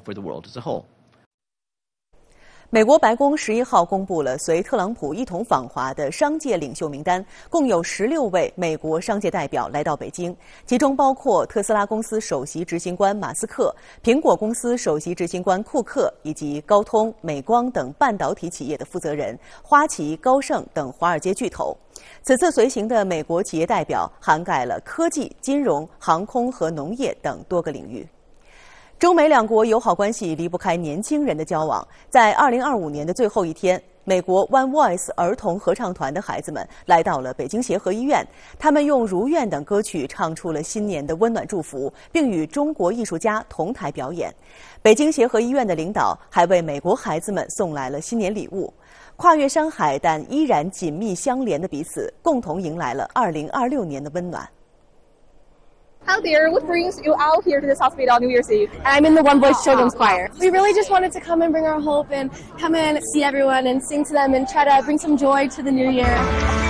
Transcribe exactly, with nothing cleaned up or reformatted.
for the world as a whole. 美国白宫十一号公布了随特朗普一同访华的商界领袖名单，共有十六位美国商界代表来到北京，其中包括特斯拉公司首席执行官马斯克、苹果公司首席执行官库克以及高通、美光等半导体企业的负责人、花旗、高盛等华尔街巨头。此次随行的美国企业代表涵盖了科技、金融、航空和农业等多个领域。中美两国友好关系离不开年轻人的交往。在二零二五年的最后一天，美国 One Voice 儿童合唱团的孩子们来到了北京协和医院，他们用《如愿》等歌曲唱出了新年的温暖祝福，并与中国艺术家同台表演。北京协和医院的领导还为美国孩子们送来了新年礼物。跨越山海但依然紧密相连的彼此，共同迎来了二零二六年的温暖。 Hello there, what brings you out here to this hospital on New Year's Eve? I'm in the One Voice Children's Choir. We really just wanted to come and bring our hope and come in, see everyone and sing to them and try to bring some joy to the new year.